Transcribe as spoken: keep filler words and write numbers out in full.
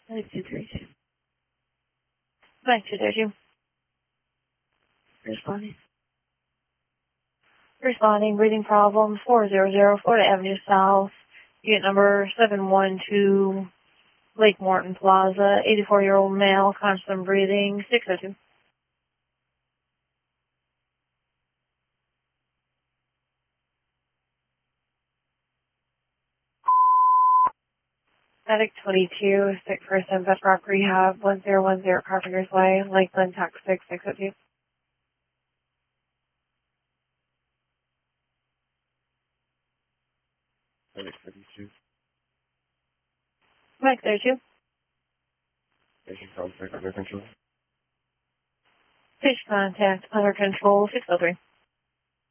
Mike two three two. Mike two three two. Responding. Responding, breathing problems, four zero zero, Florida Avenue South, unit number seven one two, Lake Morton Plaza, eighty-four-year-old male, constant breathing, six oh two. Medic twenty-two, sick person, Bedrock Rehab, one zero one zero Carpenter's Way, Lakeland, Texas, six oh two. Medic thirty-two. Mike thirty-two. Patient contact under control. Patient contact under control, six oh three.